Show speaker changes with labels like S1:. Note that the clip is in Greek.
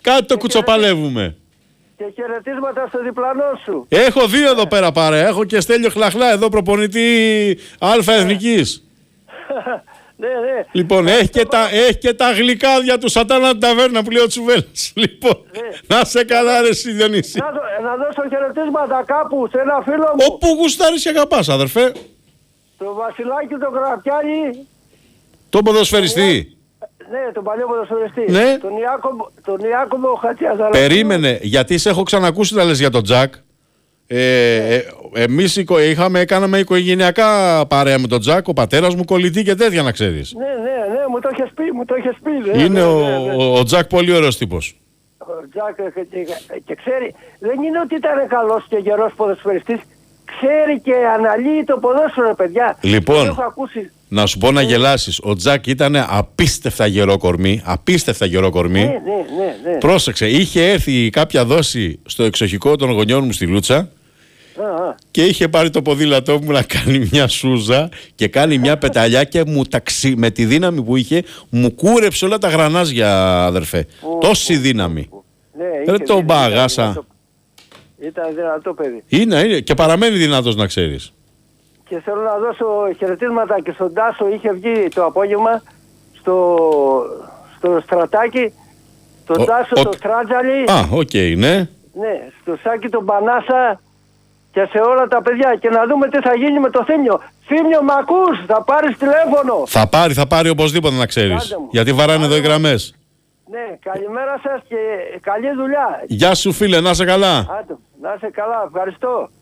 S1: Κάτι το κουτσοπαλεύουμε.
S2: Και χαιρετίσματα στο διπλανό σου.
S1: Έχω δύο εδώ πέρα παρέα. Έχω και Στέλιο Χλαχλά εδώ, προπονητή Αλφα Εθνικής.
S2: Ναι, ναι.
S1: Λοιπόν, έχει και τα γλυκάδια του Σατάνα την ταβέρνα που λέει ο Τσουβέλλας. Λοιπόν, να σε καλά ρε Διονύση.
S2: Να δώσω χαιρετίσματα κάπου σε ένα φίλο μου.
S1: Όπου γουστάρεις και αγαπάς, αδερφέ.
S2: Το Βασιλάκι τον Γραπιάνη.
S1: Τον ποδοσφαιριστή.
S2: Ναι, τον παλιό ποδοσφαιριστή.
S1: Ναι.
S2: Τον Ιάκωβο Χατζιαζαράκη.
S1: Περίμενε, γιατί σε έχω ξανακούσει να λες για τον Τζακ. Εμείς κάναμε οικογενειακά παρέα με τον Τζακ, ο πατέρας μου κολλητή και τέτοια να ξέρεις.
S2: Ναι, μου το έχεις πει.
S1: Είναι ο Τζακ πολύ ωραίος τύπος.
S2: Ο Τζακ και ξέρει, δεν είναι ότι ήταν καλός και γερός ποδοσφαιριστής, ξέρει και αναλύει το ποδόσφαιρο, παιδιά.
S1: Λοιπόν, να σου πω να γελάσεις, ο Τζακ ήταν απίστευτα γερό κορμί,
S2: Ναι.
S1: Πρόσεξε, είχε έρθει κάποια δόση στο εξοχικό των γονιών μου στη Λούτσα και είχε πάρει το ποδήλατό μου να κάνει μια σούζα και κάνει μια πεταλιά και με τη δύναμη που είχε μου κούρεψε όλα τα γρανάζια, αδερφέ. Τόση δύναμη. Δεν τον μπαγάσα.
S2: Ήταν δυνατό παιδί.
S1: Είναι και παραμένει δυνατός να ξέρεις.
S2: Και θέλω να δώσω χαιρετίσματα και στον Τάσο, είχε βγει το απόγευμα στο Στρατάκι, τον Τάσο, τον Στράτζαλη.
S1: Οκ, ναι.
S2: Ναι, στο Σάκη τον Πανάσα και σε όλα τα παιδιά και να δούμε τι θα γίνει με το Θήμιο. Θήμιο, μ' ακούς, θα πάρεις τηλέφωνο.
S1: Θα πάρει οπωσδήποτε να ξέρεις, γιατί βαράνε εδώ οι γραμμές.
S2: Ναι, καλημέρα σας και καλή δουλειά.
S1: Γεια σου φίλε, να είσαι καλά.
S2: Να είσαι καλά, ευχαριστώ.